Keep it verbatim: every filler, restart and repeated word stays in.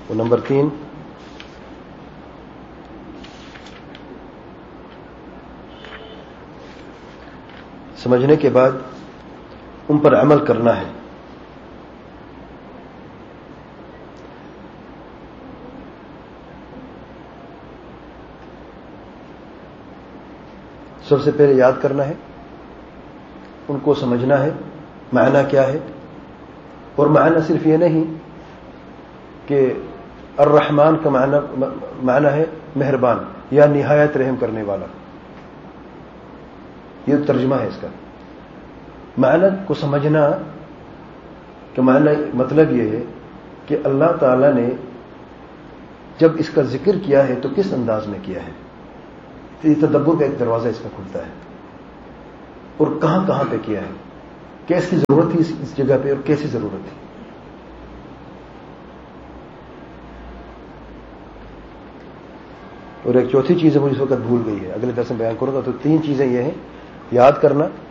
وہ نمبر تین، سمجھنے کے بعد ان پر عمل کرنا ہے۔ سب سے پہلے یاد کرنا ہے، ان کو سمجھنا ہے معنی کیا ہے، اور معنی صرف یہ نہیں کہ الرحمن کا معنی معنی ہے مہربان یا نہایت رحم کرنے والا، یہ ترجمہ ہے اس کا۔ معنی کو سمجھنا کہ معنی مطلب یہ ہے کہ اللہ تعالی نے جب اس کا ذکر کیا ہے تو کس انداز میں کیا ہے، یہ تدبر کا ایک دروازہ اس کا کھلتا ہے، اور کہاں کہاں پہ کیا ہے، کیسی ضرورت تھی اس جگہ پہ اور کیسی ضرورت تھی۔ اور ایک چوتھی چیز ہے مجھے اس وقت بھول گئی ہے، اگلے درس میں بیان کروں گا۔ تو تین چیزیں یہ ہیں، یاد کرنا،